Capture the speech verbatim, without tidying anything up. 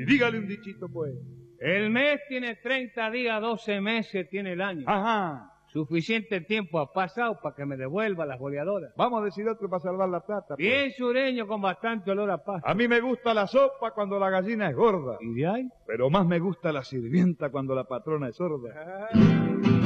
dígale un dichito, pues. El mes tiene treinta días, doce meses tiene el año. Ajá. Suficiente tiempo ha pasado para que me devuelva las boleadoras. Vamos a decir otro para salvar la plata, pues. Bien sureño con bastante olor a pasto. A mí me gusta la sopa cuando la gallina es gorda. ¿Y de ahí? Pero más me gusta la sirvienta cuando la patrona es sorda.